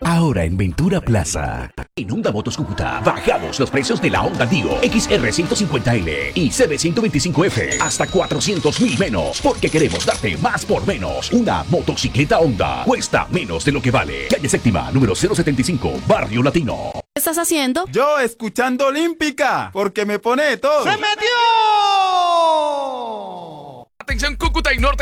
Ahora en Ventura Plaza. En Honda Motos Cúcuta, bajamos los precios de la Honda Dio XR 150L y CB 125F hasta 400,000 menos, porque queremos darte más por menos. Una motocicleta Honda cuesta menos de lo que vale. Calle Séptima, número 075, Barrio Latino. ¿Qué estás haciendo? Yo escuchando Olímpica, porque me pone todo. ¡Se metió! Atención Cúcuta y Norte.